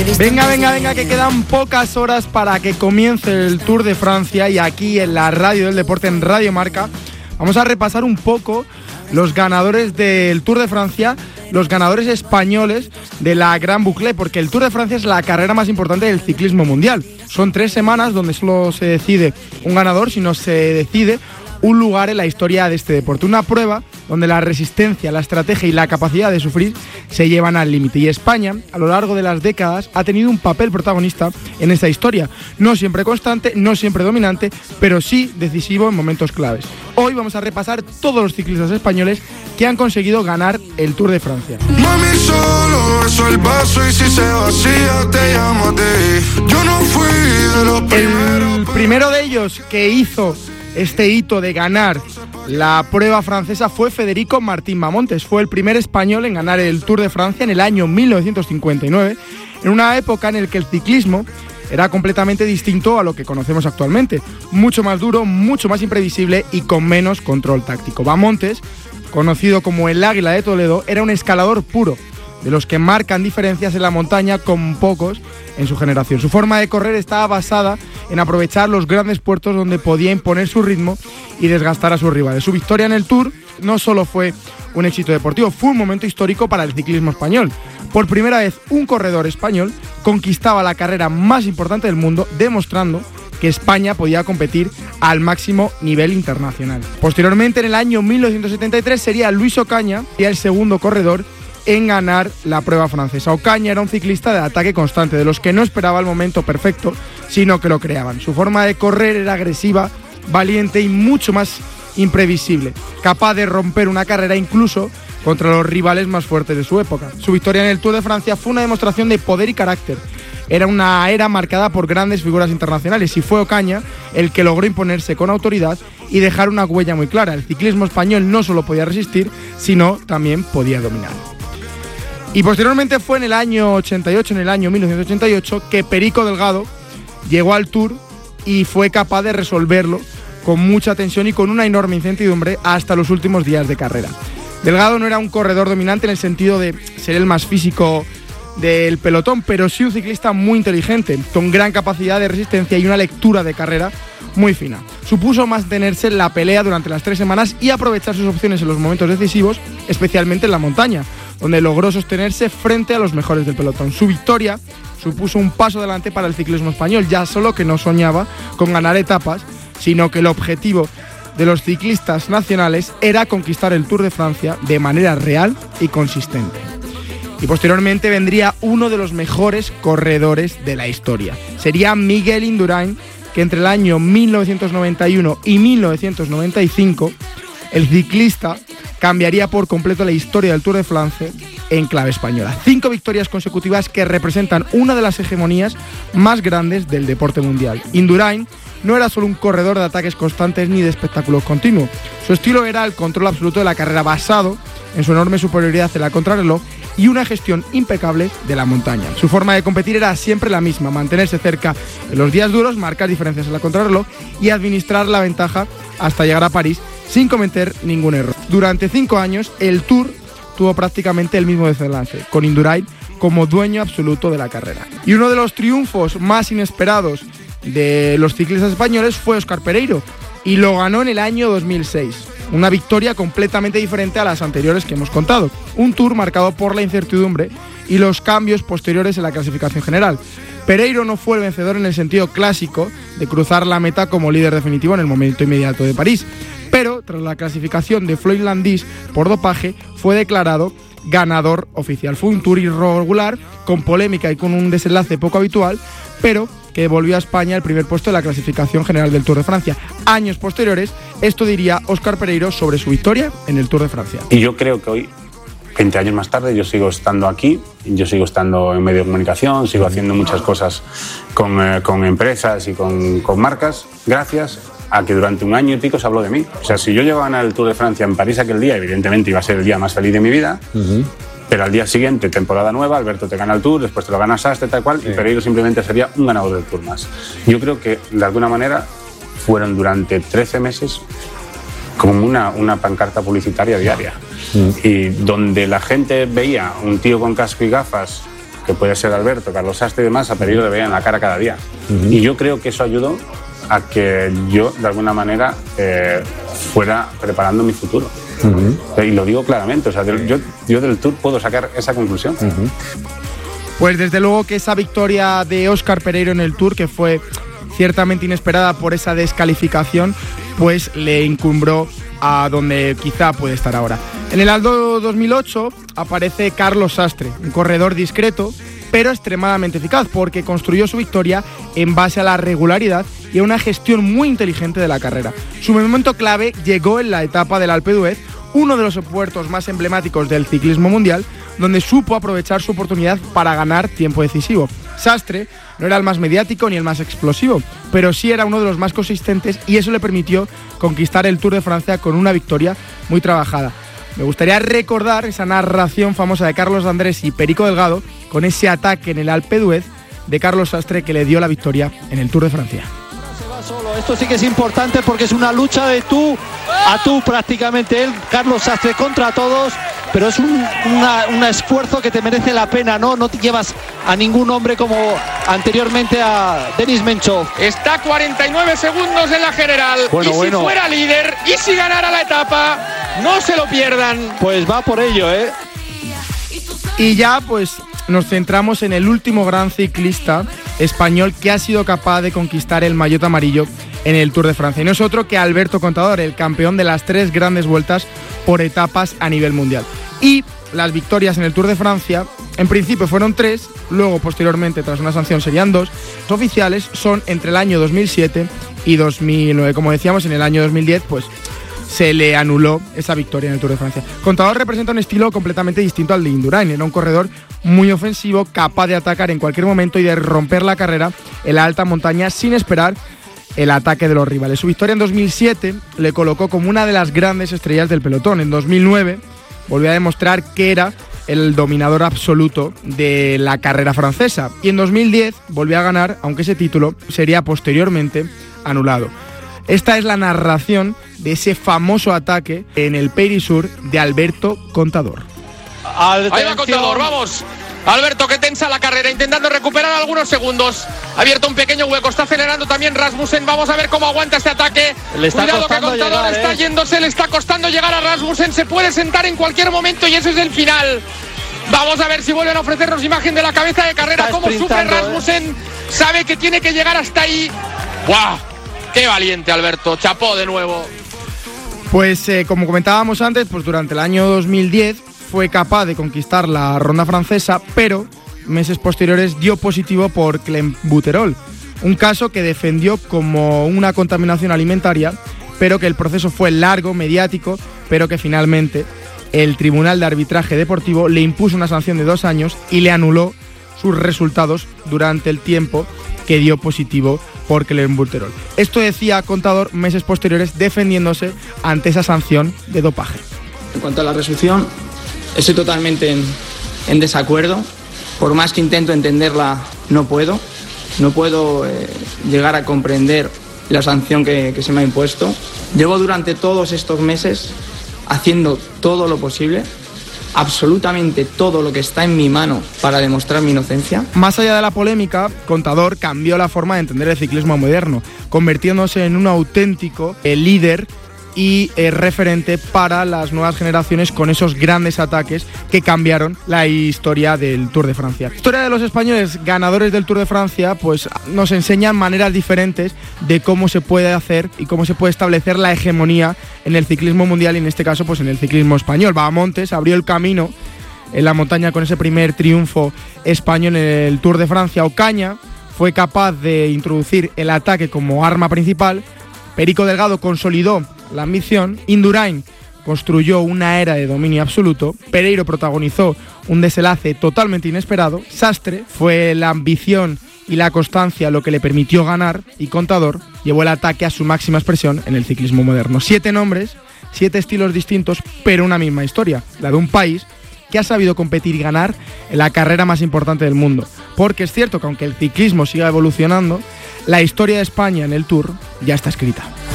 Venga, que quedan pocas horas para que comience el Tour de Francia y aquí en la radio del deporte, en Radio Marca, vamos a repasar un poco los ganadores del Tour de Francia, los ganadores españoles de la Gran Boucle, porque el Tour de Francia es la carrera más importante del ciclismo mundial. Son 3 semanas donde solo se decide un ganador, sino se decide un lugar en la historia de este deporte. Una prueba donde la resistencia, la estrategia y la capacidad de sufrir se llevan al límite. Y España, a lo largo de las décadas, ha tenido un papel protagonista en esta historia. No siempre constante, no siempre dominante, pero sí decisivo en momentos claves. Hoy vamos a repasar todos los ciclistas españoles que han conseguido ganar el Tour de Francia. Mami, solo beso el vaso y si se vacía te llamo a ti. Yo no fui de los primeros. El primero de ellos que hizo este hito de ganar la prueba francesa fue Federico Martín Bamontes. Fue el primer español en ganar el Tour de Francia en el año 1959, en una época en la que el ciclismo era completamente distinto a lo que conocemos actualmente. Mucho más duro, mucho más imprevisible y con menos control táctico. Bamontes, conocido como el Águila de Toledo, era un escalador puro, de los que marcan diferencias en la montaña con pocos en su generación. Su forma de correr estaba basada en aprovechar los grandes puertos donde podía imponer su ritmo y desgastar a sus rivales. Su victoria en el Tour no solo fue un éxito deportivo, fue un momento histórico para el ciclismo español. Por primera vez, un corredor español conquistaba la carrera más importante del mundo, demostrando que España podía competir al máximo nivel internacional. Posteriormente, en el año 1973, sería Luis Ocaña el segundo corredor en ganar la prueba francesa. Ocaña era un ciclista de ataque constante, de los que no esperaba el momento perfecto, sino que lo creaban. Su forma de correr era agresiva, valiente y mucho más imprevisible, capaz de romper una carrera incluso contra los rivales más fuertes de su época. Su victoria en el Tour de Francia fue una demostración de poder y carácter. Era una era marcada por grandes figuras internacionales y fue Ocaña el que logró imponerse con autoridad y dejar una huella muy clara. El ciclismo español no solo podía resistir, sino también podía dominar. Y posteriormente fue en el año 88, en el año 1988, que Perico Delgado llegó al Tour y fue capaz de resolverlo con mucha tensión y con una enorme incertidumbre hasta los últimos días de carrera. Delgado no era un corredor dominante en el sentido de ser el más físico del pelotón, pero sí un ciclista muy inteligente, con gran capacidad de resistencia y una lectura de carrera muy fina. Supuso mantenerse en la pelea durante las 3 semanas y aprovechar sus opciones en los momentos decisivos, especialmente en la montaña, donde logró sostenerse frente a los mejores del pelotón. Su victoria supuso un paso adelante para el ciclismo español, ya solo que no soñaba con ganar etapas, sino que el objetivo de los ciclistas nacionales era conquistar el Tour de Francia de manera real y consistente. Y posteriormente vendría uno de los mejores corredores de la historia. Sería Miguel Indurain, que entre el año 1991 y 1995 el ciclista cambiaría por completo la historia del Tour de Francia en clave española. 5 victorias consecutivas que representan una de las hegemonías más grandes del deporte mundial. Indurain no era solo un corredor de ataques constantes ni de espectáculos continuos. Su estilo era el control absoluto de la carrera, basado en su enorme superioridad en la contrarreloj y una gestión impecable de la montaña. Su forma de competir era siempre la misma: mantenerse cerca en los días duros, marcar diferencias en la contrarreloj y administrar la ventaja hasta llegar a París sin cometer ningún error. Durante 5 años, el Tour tuvo prácticamente el mismo desenlace, con Indurain como dueño absoluto de la carrera. Y uno de los triunfos más inesperados de los ciclistas españoles fue Óscar Pereiro, y lo ganó en el año 2006. Una victoria completamente diferente a las anteriores que hemos contado. Un Tour marcado por la incertidumbre y los cambios posteriores en la clasificación general. Pereiro no fue el vencedor en el sentido clásico de cruzar la meta como líder definitivo en el momento inmediato de París, pero tras la clasificación de Floyd Landis por dopaje fue declarado ganador oficial. Fue un Tour irregular, con polémica y con un desenlace poco habitual, pero que volvió a España el primer puesto de la clasificación general del Tour de Francia. Años posteriores, esto diría Óscar Pereiro sobre su victoria en el Tour de Francia. Y yo creo que hoy, 20 años más tarde, yo sigo estando aquí, yo sigo estando en medio de comunicación, sigo haciendo muchas cosas con empresas y con marcas, gracias a que durante 1 año y pico se habló de mí. O sea, si yo llego a ganar el Tour de Francia en París aquel día, evidentemente iba a ser el día más feliz de mi vida, pero al día siguiente, temporada nueva, Alberto te gana el Tour, después te lo gana Sastre, tal cual, y Pereiro simplemente sería un ganador del Tour más. Yo creo que, de alguna manera, fueron durante 13 meses como una pancarta publicitaria diaria. Y donde la gente veía un tío con casco y gafas que puede ser Alberto, Carlos Sastre y demás, a Pereiro le veían la cara cada día. Y yo creo que eso ayudó a que yo, de alguna manera, fuera preparando mi futuro. Y lo digo claramente, o sea, yo del Tour puedo sacar esa conclusión. Pues desde luego que esa victoria de Óscar Pereiro en el Tour, que fue ciertamente inesperada por esa descalificación, pues le encumbró a donde quizá puede estar ahora. En el Aldo 2008 aparece Carlos Sastre, un corredor discreto, pero extremadamente eficaz, porque construyó su victoria en base a la regularidad y a una gestión muy inteligente de la carrera. Su momento clave llegó en la etapa del Alpe d'Huez, uno de los puertos más emblemáticos del ciclismo mundial, donde supo aprovechar su oportunidad para ganar tiempo decisivo. Sastre no era el más mediático ni el más explosivo, pero sí era uno de los más consistentes y eso le permitió conquistar el Tour de Francia con una victoria muy trabajada. Me gustaría recordar esa narración famosa de Carlos Andrés y Perico Delgado con ese ataque en el Alpe d'Huez de Carlos Sastre que le dio la victoria en el Tour de Francia. Se va solo. Esto sí que es importante porque es una lucha de tú a tú prácticamente. Él, Carlos Sastre contra todos, pero es un esfuerzo que te merece la pena, ¿no? No te llevas a ningún hombre como anteriormente a Denis Menchov. Está 49 segundos en la general. Si fuera líder y si ganara la etapa, no se lo pierdan. Pues va por ello, ¿eh? Y ya pues nos centramos en el último gran ciclista español que ha sido capaz de conquistar el maillot amarillo en el Tour de Francia. Y no es otro que Alberto Contador, el campeón de las 3 grandes vueltas por etapas a nivel mundial. Y las victorias en el Tour de Francia, en principio fueron 3, luego posteriormente, tras una sanción, serían 2. Los oficiales son entre el año 2007 y 2009. Como decíamos, en el año 2010, pues se le anuló esa victoria en el Tour de Francia. Contador representa un estilo completamente distinto al de Indurain. Era un corredor muy ofensivo, capaz de atacar en cualquier momento y de romper la carrera en la alta montaña sin esperar el ataque de los rivales. Su victoria en 2007 le colocó como una de las grandes estrellas del pelotón. En 2009 volvió a demostrar que era el dominador absoluto de la carrera francesa. Y en 2010 volvió a ganar, aunque ese título sería posteriormente anulado. Esta es la narración de ese famoso ataque en el Périsur de Alberto Contador. Ahí va Contador, vamos. Alberto que tensa la carrera, intentando recuperar algunos segundos. Ha abierto un pequeño hueco, está acelerando también Rasmussen. Vamos a ver cómo aguanta este ataque. Cuidado que Contador está yéndose, le está costando llegar a Rasmussen. Se puede sentar en cualquier momento y ese es el final. Vamos a ver si vuelven a ofrecernos imagen de la cabeza de carrera. Cómo sufre Rasmussen. Sabe que tiene que llegar hasta ahí. ¡Guau! ¡Qué valiente, Alberto! Chapó de nuevo. Pues como comentábamos antes, pues durante el año 2010 fue capaz de conquistar la ronda francesa, pero meses posteriores dio positivo por clenbuterol, un caso que defendió como una contaminación alimentaria, pero que el proceso fue largo, mediático, pero que finalmente el Tribunal de Arbitraje Deportivo le impuso una sanción de 2 años y le anuló sus resultados durante el tiempo que dio positivo por clenbuterol. Esto decía Contador meses posteriores defendiéndose ante esa sanción de dopaje. En cuanto a la resolución, estoy totalmente en desacuerdo. Por más que intento entenderla, no puedo. No puedo llegar a comprender la sanción que se me ha impuesto. Llevo durante todos estos meses haciendo todo lo posible, absolutamente todo lo que está en mi mano para demostrar mi inocencia. Más allá de la polémica, Contador cambió la forma de entender el ciclismo moderno, convirtiéndose en un auténtico líder y referente para las nuevas generaciones con esos grandes ataques que cambiaron la historia del Tour de Francia. La historia de los españoles ganadores del Tour de Francia pues nos enseñan maneras diferentes de cómo se puede hacer y cómo se puede establecer la hegemonía en el ciclismo mundial y en este caso pues en el ciclismo español. Bahamontes abrió el camino en la montaña con ese primer triunfo español en el Tour de Francia. Ocaña fue capaz de introducir el ataque como arma principal. Perico Delgado consolidó la ambición. Indurain construyó una era de dominio absoluto. Pereiro protagonizó un desenlace totalmente inesperado. Sastre fue la ambición y la constancia lo que le permitió ganar. Y Contador llevó el ataque a su máxima expresión en el ciclismo moderno. 7 nombres, 7 estilos distintos, pero una misma historia. La de un país que ha sabido competir y ganar en la carrera más importante del mundo. Porque es cierto que aunque el ciclismo siga evolucionando, la historia de España en el Tour ya está escrita.